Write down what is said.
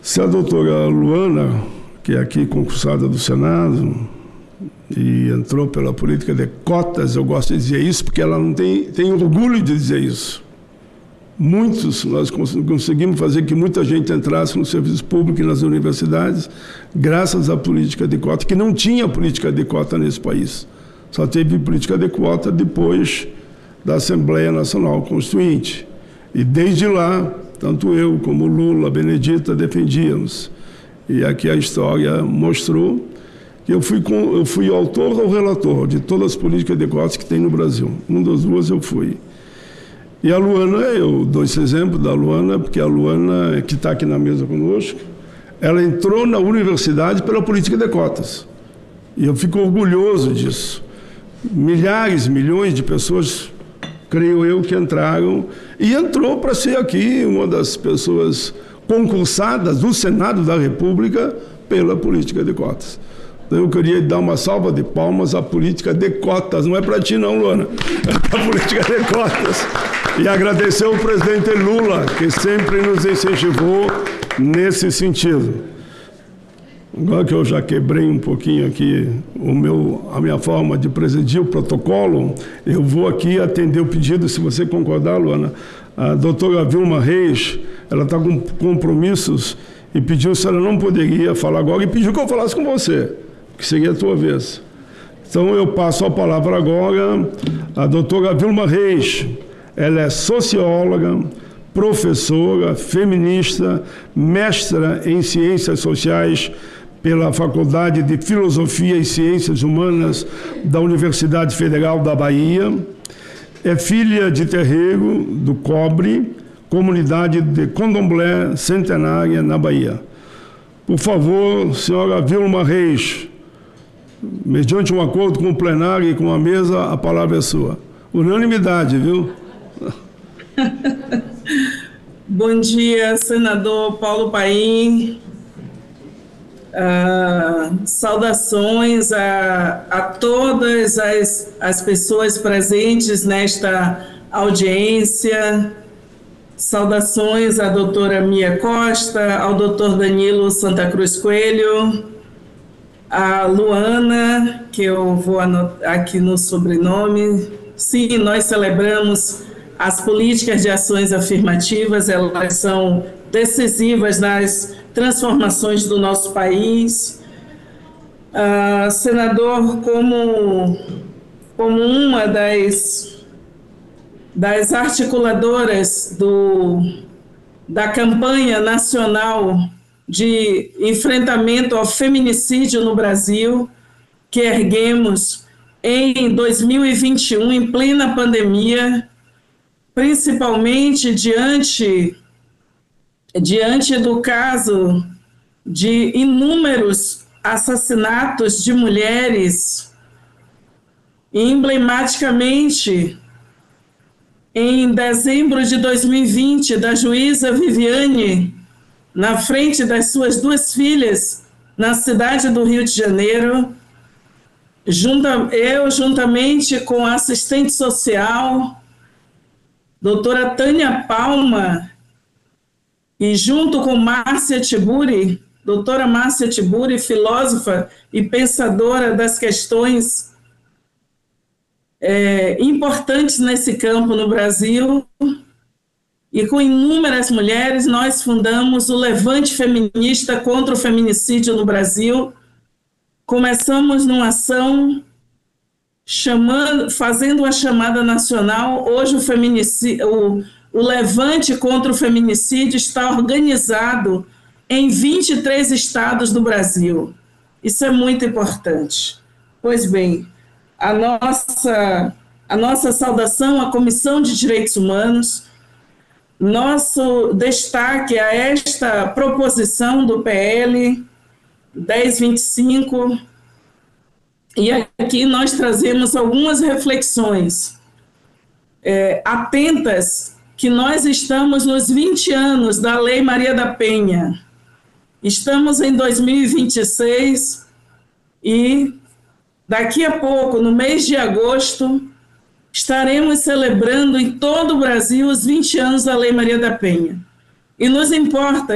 Se a doutora Luana, que é aqui concursada do Senado, e entrou pela política de cotas, eu gosto de dizer isso porque ela não tem orgulho de dizer isso. Nós conseguimos fazer que muita gente entrasse no serviço público e nas universidades, graças à política de cota, que não tinha política de cota nesse país. Só teve política de cota depois da Assembleia Nacional Constituinte. E desde lá, tanto eu como Lula, Benedita, defendíamos. E aqui a história mostrou que eu fui autor ou relator de todas as políticas de cotas que tem no Brasil. Um das duas eu fui. E a Luana, eu dou esse exemplo da Luana, porque a Luana, que está aqui na mesa conosco, ela entrou na universidade pela política de cotas. E eu fico orgulhoso disso. Milhares, milhões de pessoas, creio eu, que entraram, e entrou para ser aqui uma das pessoas concursadas do Senado da República pela política de cotas. Então eu queria dar uma salva de palmas à política de cotas. Não é para ti não, Luana, é para a política de cotas. E agradecer ao presidente Lula, que sempre nos incentivou nesse sentido. Agora que eu já quebrei um pouquinho aqui a minha forma de presidir o protocolo, eu vou aqui atender o pedido, se você concordar, Luana. A doutora Vilma Reis, ela está com compromissos e pediu se ela não poderia falar agora e pediu que eu falasse com você, que seria a tua vez. Então eu passo a palavra agora à doutora Vilma Reis. Ela é socióloga, professora, feminista, mestra em ciências sociais pela Faculdade de Filosofia e Ciências Humanas da Universidade Federal da Bahia. É filha de terreiro do Cobre, comunidade de Candomblé centenária na Bahia. Por favor, senhora Vilma Reis, mediante um acordo com o plenário e com a mesa, a palavra é sua. Unanimidade, viu? Bom dia, senador Paulo Paim. Saudações a todas as pessoas presentes nesta audiência. Saudações à doutora Mia Costa, ao doutor Danilo Santa Cruz Coelho, a Luana, que eu vou anotar aqui no sobrenome. Sim, nós celebramos as políticas de ações afirmativas, elas são decisivas nas transformações do nosso país. Senador, como uma das articuladoras da campanha nacional de enfrentamento ao feminicídio no Brasil, que erguemos em 2021, em plena pandemia, principalmente diante do caso de inúmeros assassinatos de mulheres, e emblematicamente, em dezembro de 2020, da juíza Viviane, na frente das suas duas filhas, na cidade do Rio de Janeiro, eu, juntamente com a assistente social, doutora Tânia Palma, e junto com Márcia Tiburi, doutora Márcia Tiburi, filósofa e pensadora das questões importantes nesse campo no Brasil, e com inúmeras mulheres, nós fundamos o Levante Feminista contra o Feminicídio no Brasil. Começamos numa ação fazendo a chamada nacional. Hoje o Levante contra o Feminicídio está organizado em 23 estados do Brasil. Isso é muito importante. Pois bem, a nossa saudação à Comissão de Direitos Humanos, nosso destaque a esta proposição do PL 1025, e aqui nós trazemos algumas reflexões atentas, que nós estamos nos 20 anos da Lei Maria da Penha. Estamos em 2026 e daqui a pouco, no mês de agosto, estaremos celebrando em todo o Brasil os 20 anos da Lei Maria da Penha. E nos importa